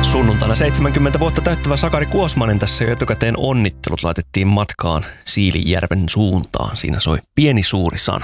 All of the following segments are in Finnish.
Sunnuntaina 70 vuotta täyttävä Sakari Kuosmanen tässä jo etukäteen onnittelut laitettiin matkaan Siilinjärven suuntaan. Siinä soi Pieni suuri sana.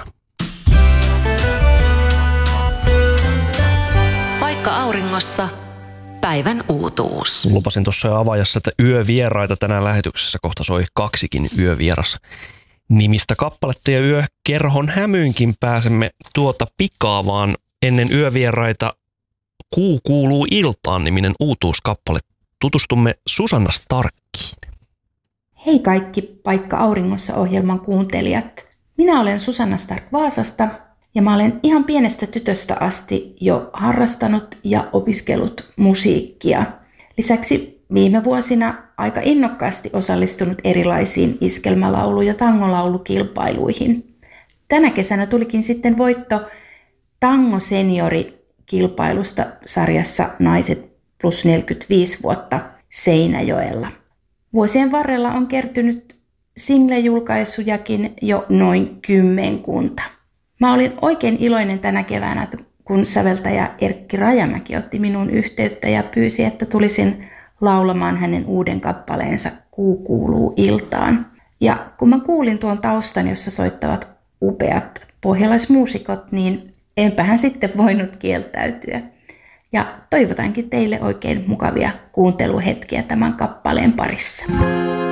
Paikka auringossa. Päivän uutuus. Lupasin tuossa jo avaajassa, että yövieraita tänään lähetyksessä kohta soi 2 yövieras nimistä kappaletta ja yökerhon hämyynkin pääsemme tuota pikaa, vaan ennen yövieraita Kuu kuuluu iltaan -niminen uutuuskappale. Tutustumme Susanna Starkkiin. Hei kaikki Paikka auringossa -ohjelman kuuntelijat. Minä olen Susanna Stark Vaasasta ja mä olen ihan pienestä tytöstä asti jo harrastanut ja opiskellut musiikkia. Lisäksi viime vuosina aika innokkaasti osallistunut erilaisiin iskelmälaulu- ja tangolaulukilpailuihin. Tänä kesänä tulikin sitten voitto Tango Seniori-kilpailusta sarjassa Naiset plus 45 vuotta Seinäjoella. Vuosien varrella on kertynyt single-julkaisujakin jo noin 10. Mä olin oikein iloinen tänä keväänä, kun säveltäjä Erkki Rajamäki otti minuun yhteyttä ja pyysi, että tulisin laulamaan hänen uuden kappaleensa Kuu kuuluu iltaan. Ja kun mä kuulin tuon taustan, jossa soittavat upeat pohjalaismuusikot, niin enpähän sitten voinut kieltäytyä. Ja toivotankin teille oikein mukavia kuunteluhetkiä tämän kappaleen parissa.